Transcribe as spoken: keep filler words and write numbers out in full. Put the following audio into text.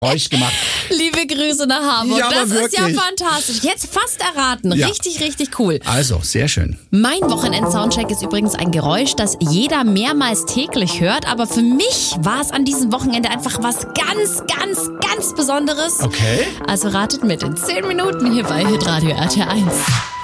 Geräusch gemacht. Liebe Grüße nach Hamburg. Ja, aber das ist ja wirklich. fantastisch. Jetzt fast erraten. Ja. Richtig, richtig cool. Also, sehr schön. Mein Wochenend-Soundcheck ist übrigens ein Geräusch, das jeder mehrmals täglich hört. Aber für mich war es an diesem Wochenende einfach was ganz, ganz, ganz Besonderes. Okay. Also ratet mit in zehn Minuten hier bei Hitradio R T eins.